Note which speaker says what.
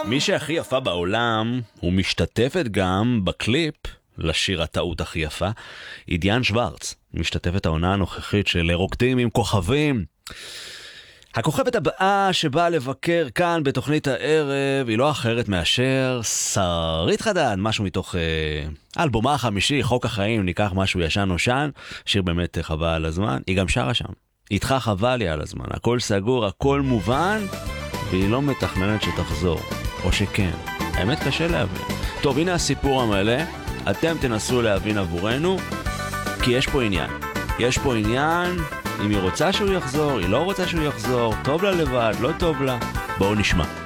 Speaker 1: מי שהכי יפה בעולם, ומשתתפת גם בקליפ לשיר הטעות הכי יפה, היא דיאן שוורץ, משתתפת העונה הנוכחית של רוקדים עם כוכבים. הכוכבת הבאה שבאה לבקר כאן בתוכנית הערב היא לא אחרת מאשר שרית חדד, משהו מתוך אלבומה החמישי, חוק החיים, ניקח משהו ישן נושן, שיר באמת חבל על הזמן, היא גם שרה שם. איתך חבל לי על הזמן, הכל סגור, הכל מובן, והיא לא מתכננת שתחזור, או שכן. האמת קשה להבין. טוב, הנה הסיפור המלא, אתם תנסו להבין עבורנו, כי יש פה עניין. יש פה עניין, אם היא רוצה שהוא יחזור, היא לא רוצה שהוא יחזור, טוב לה לבד, לא טוב לה. בואו נשמע.